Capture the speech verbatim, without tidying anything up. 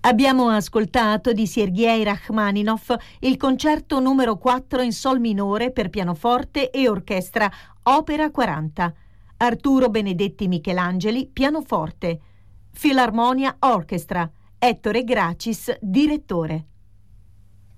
Abbiamo ascoltato di Sergei Rachmaninov il concerto numero quattro in sol minore per pianoforte e orchestra, opera quaranta. Arturo Benedetti Michelangeli, pianoforte. Filarmonia Orchestra. Ettore Gracis, direttore.